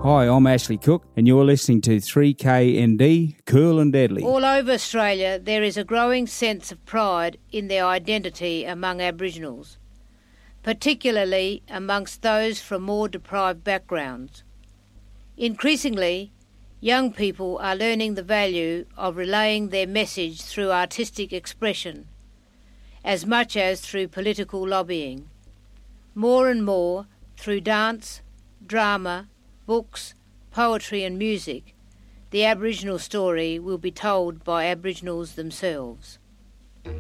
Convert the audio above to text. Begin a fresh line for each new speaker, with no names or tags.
Hi, I'm Ashley Cook, and you're listening to 3KND, Cool and Deadly.
All over Australia, there is a growing sense of pride in their identity among Aboriginals, particularly amongst those from more deprived backgrounds. Increasingly, young people are learning the value of relaying their message through artistic expression, as much as through political lobbying. More and more, through dance, drama, books, poetry and music, the Aboriginal story will be told by Aboriginals themselves.